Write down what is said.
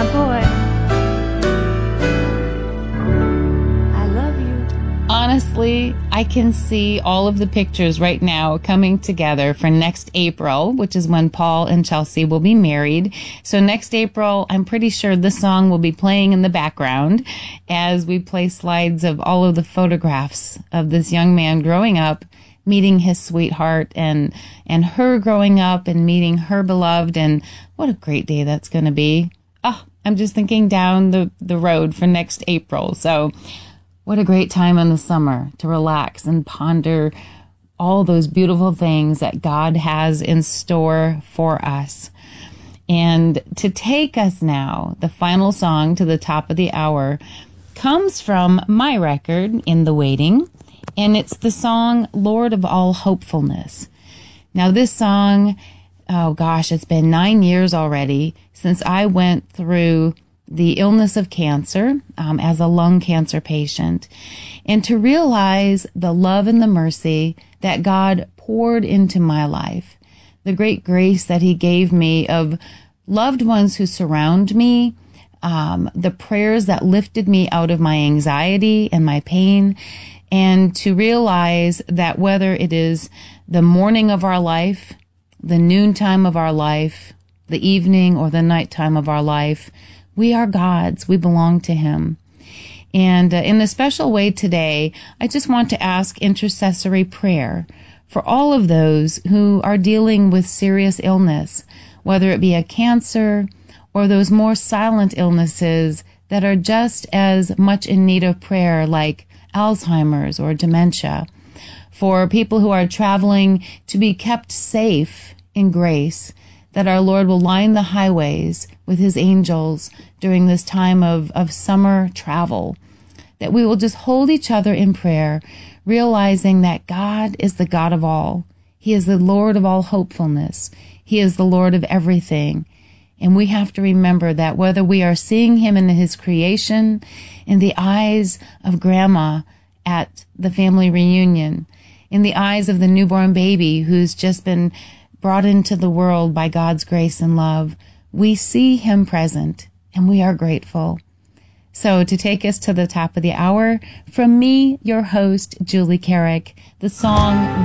my boy. I love you. Honestly, I can see all of the pictures right now coming together for next April, which is when Paul and Chelsea will be married. So next April, I'm pretty sure this song will be playing in the background as we play slides of all of the photographs of this young man growing up, meeting his sweetheart, and her growing up and meeting her beloved. And what a great day that's going to be. Oh, I'm just thinking down the road for next April. So what a great time in the summer to relax and ponder all those beautiful things that God has in store for us. And to take us now, the final song to the top of the hour comes from my record, In the Waiting, and it's the song Lord of All Hopefulness. Now this song, oh gosh, it's been 9 years already since I went through the illness of cancer as a lung cancer patient, and to realize the love and the mercy that God poured into my life, the great grace that he gave me of loved ones who surround me, the prayers that lifted me out of my anxiety and my pain, and to realize that whether it is the morning of our life, the noontime of our life, the evening or the nighttime of our life, we are God's. We belong to him. And in a special way today, I just want to ask intercessory prayer for all of those who are dealing with serious illness, whether it be a cancer or those more silent illnesses that are just as much in need of prayer, like Alzheimer's or dementia, for people who are traveling to be kept safe in grace, that our Lord will line the highways with his angels during this time of summer travel, that we will just hold each other in prayer, realizing that God is the God of all. He is the Lord of all hopefulness. He is the Lord of everything. And we have to remember that whether we are seeing him in his creation, in the eyes of grandma at the family reunion, in the eyes of the newborn baby who's just been brought into the world by God's grace and love, we see him present, and we are grateful. So to take us to the top of the hour, from me, your host, Julie Carrick, the song